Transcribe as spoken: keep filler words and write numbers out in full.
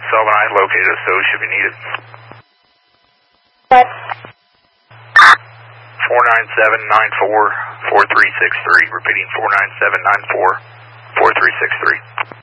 Sullivan I located us, so should be needed. What? four nine seven nine four four three six three, repeating four nine seven nine four four three six three.